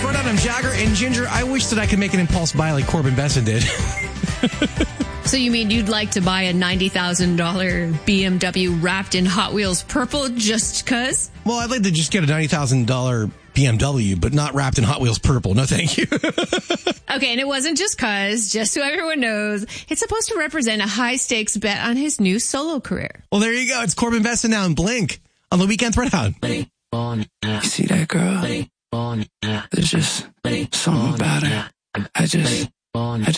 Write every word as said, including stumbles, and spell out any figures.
Jordan, I'm Jagger, and Ginger, I wish that I could make an impulse buy like Corbin Besson did. So you mean you'd like to buy a ninety thousand dollars B M W wrapped in Hot Wheels purple just because? Well, I'd like to just get a ninety thousand dollars B M W, but not wrapped in Hot Wheels purple. No, thank you. Okay, and it wasn't just cause, just so everyone knows, it's supposed to represent a high-stakes bet on his new solo career. Well, there you go. It's Corbin Besson now in Blink on the Weekend Throwdown. You see that girl? There's just something about her. I just, I just